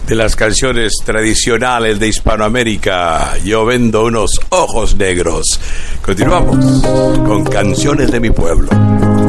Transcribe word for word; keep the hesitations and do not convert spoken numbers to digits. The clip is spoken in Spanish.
de las canciones tradicionales de Hispanoamérica. Yo vendo unos ojos negros. Continuamos con Canciones de mi pueblo.